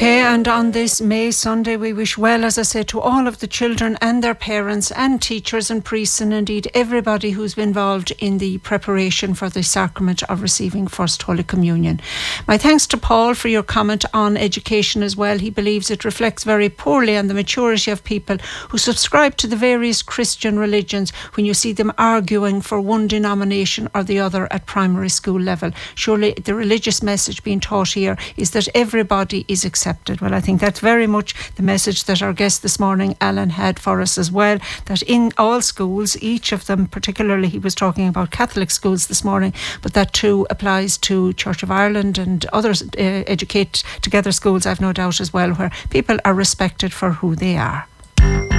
Okay, and on this May Sunday, we wish well, as I said, to all of the children and their parents and teachers and priests and indeed everybody who's been involved in the preparation for the sacrament of receiving First Holy Communion. My thanks to Paul for your comment on education as well. He believes it reflects very poorly on the maturity of people who subscribe to the various Christian religions when you see them arguing for one denomination or the other at primary school level. Surely the religious message being taught here is that everybody is accepted. Well, I think that's very much the message that our guest this morning, Alan, had for us as well, that in all schools, each of them, particularly he was talking about Catholic schools this morning, but that too applies to Church of Ireland and other Educate Together schools, I've no doubt as well, where people are respected for who they are.